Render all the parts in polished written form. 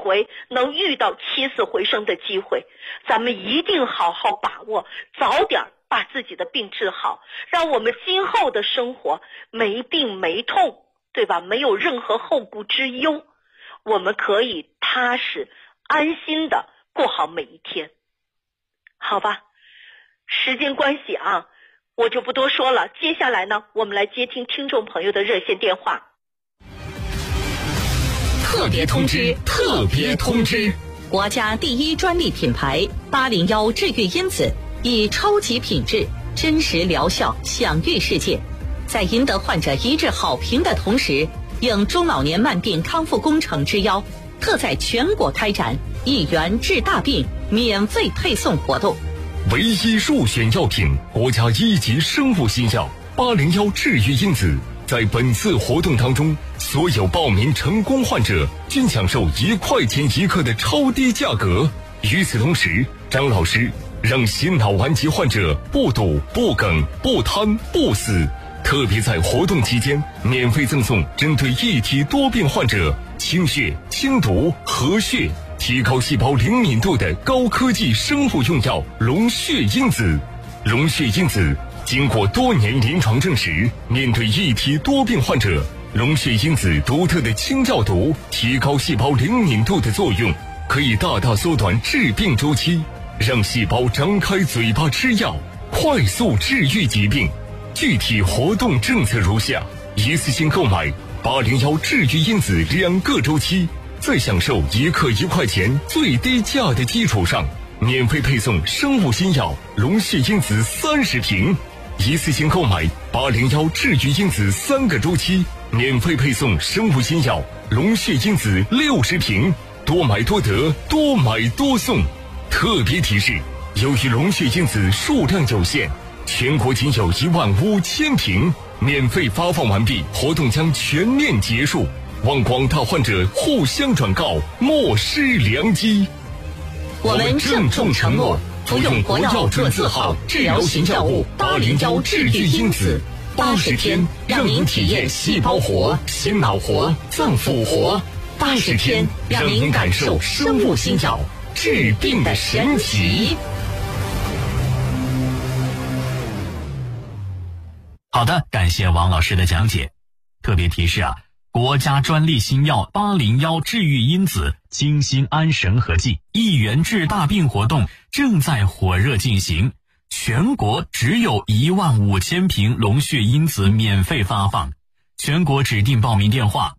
回能遇到起死回生的机会，咱们一定好好把握，早点把自己的病治好，让我们今后的生活没病没痛，对吧？没有任何后顾之忧，我们可以踏实安心的过好每一天，好吧？时间关系啊，我就不多说了。接下来呢，我们来接听听众朋友的热线电话。 特别通知，特别通知！ 国家第一专利品牌801治愈因子，以超级品质、真实疗效享誉世界。在赢得患者一致好评的同时，应中老年慢病康复工程之邀，特在全国开展1元治大病免费配送活动。 唯一入选药品，国家1级生物新药801治愈因子。在本次活动当中，所有报名成功患者均享受1块钱1克的超低价格。与此同时，张老师让心脑顽疾患者不堵、不梗、不瘫、不死。特别在活动期间，免费赠送针对一体多病患者清血、清毒、和血、提高细胞灵敏度的高科技生物用药龙血因子。龙血因子经过多年临床证实，面对一体多病患者，龙血因子独特的清药毒、提高细胞灵敏度的作用，可以大大缩短治病周期，让细胞张开嘴巴吃药，快速治愈疾病。具体活动政策如下：一次性购买801治愈因子2个周期，在享受1克1块钱最低价的基础上，免费配送生物新药龙血因子30瓶。一次性购买801治愈因子3个周期，免费配送生物新药龙血因子60瓶。多买多得，多买多送。特别提示：由于龙血因子数量有限，全国仅有15000瓶，免费发放完毕，活动将全面结束。望广大患者互相转告，莫失良机。 我们郑重承诺，服用国药准字号治疗型药物801治愈因子，80天让您体验细胞活、心脑活、脏腑活，80天让您感受生物新药治病的神奇。 好的，感谢王老师的讲解。特别提示啊，国家专利新药801治愈因子精心安神合剂1元治大病活动正在火热进行，全国只有15000瓶龙血因子免费发放。全国指定报名电话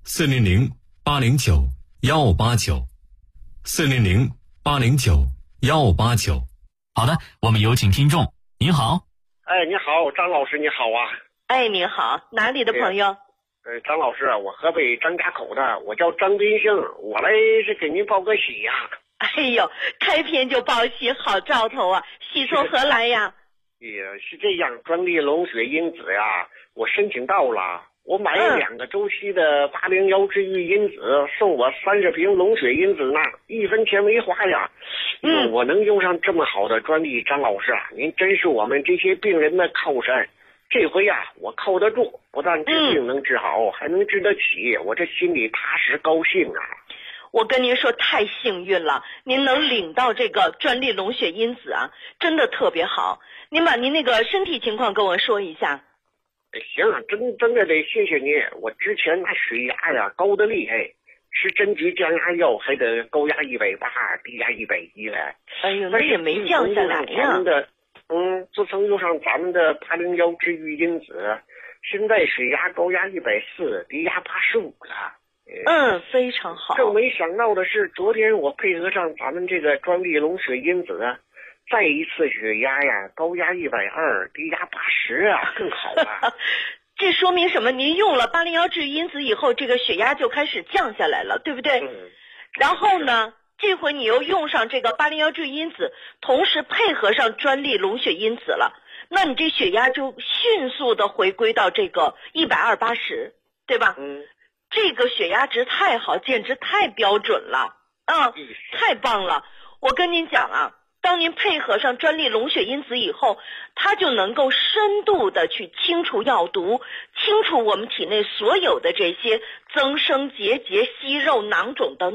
400-809-1589，400-809-1589。好的，我们有请听众。您好。 哎，你好，张老师，你好啊！ 哎，你好，哪里的朋友？ 张老师，我河北张家口的，我叫张金星，我来是给您报个喜呀。 哎呦，开篇就报喜，好兆头啊！喜从何来呀？ 也是这样，专利龙血因子呀，我申请到了，我买2个周期的801治愈因子，送我30瓶龙血因子呢，1分钱没花呀。我能用上这么好的专利，张老师啊，您真是我们这些病人的靠山。这回呀，我靠得住，不但治病能治好，还能治得起，我这心里踏实高兴啊。 我跟您说，太幸运了，您能领到这个专利龙血因子啊，真的特别好。您把您那个身体情况跟我说一下。 行，真的得谢谢你。我之前那血压呀高得厉害，吃针局降压药还得高压180，低压110了。 哎呦，那也没降下来呀。 自从用上咱们的801治愈因子，现在血压高压140，低压85了。 非常好。 更没想到的是，昨天我配合上咱们这个专利龙血因子，再一次血压呀高压120，低压80啊，更好了。 这说明什么？您用了801治愈因子以后，这个血压就开始降下来了，对不对？然后呢，这回你又用上这个801治愈因子，同时配合上专利龙血因子了，那你这血压就迅速的回归到这个120/80，对吧？这个血压值太好，简直太标准了太棒了。我跟您讲啊，当您配合上专利龙血因子以后，它就能够深度的去清除药毒，清除我们体内所有的这些增生结节、息肉、囊肿等